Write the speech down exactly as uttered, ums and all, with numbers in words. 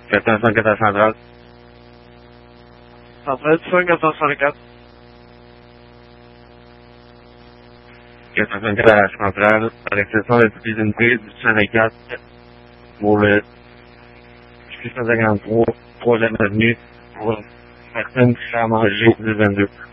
quatorze cent quatre cent trente. cent trente-cinq, quatre cent soixante-quatre. quatre cent quatre à la centrale, à l'exception de toutes les unités du cent vingt-quatre pour le six cent cinquante-trois, troisième avenue, pour personnes qui sont à manger du vingt-deux.